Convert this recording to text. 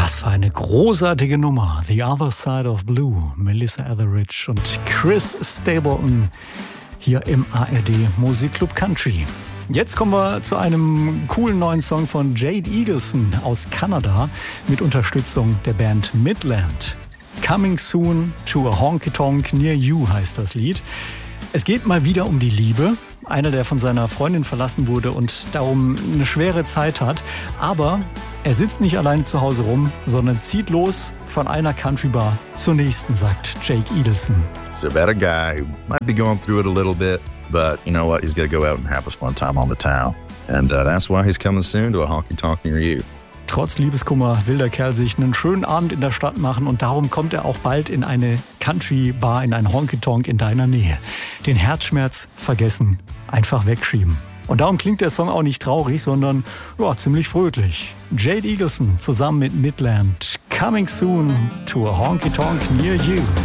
Was für eine großartige Nummer. The Other Side of Blue. Melissa Etheridge und Chris Stapleton hier im ARD Musikclub Country. Jetzt kommen wir zu einem coolen neuen Song von Jade Eagleson aus Kanada mit Unterstützung der Band Midland. Coming Soon to a Honky Tonk Near You heißt das Lied. Es geht mal wieder um die Liebe. Einer, der von seiner Freundin verlassen wurde und darum eine schwere Zeit hat. Aber er sitzt nicht allein zu Hause rum, sondern zieht los von einer Countrybar zur nächsten, sagt Jake Eagleson. It's about a guy who might be going through it a little bit, but you know what? He's going to go out and have a fun time on the town. And that's why he's coming soon to a honky-tonk near you. Trotz Liebeskummer will der Kerl sich einen schönen Abend in der Stadt machen und darum kommt er auch bald in eine Country-Bar, in ein Honky-Tonk in deiner Nähe. Den Herzschmerz vergessen, einfach wegschieben. Und darum klingt der Song auch nicht traurig, sondern ziemlich fröhlich. Jade Eagleson zusammen mit Midland. Coming soon to a Honky Tonk near you.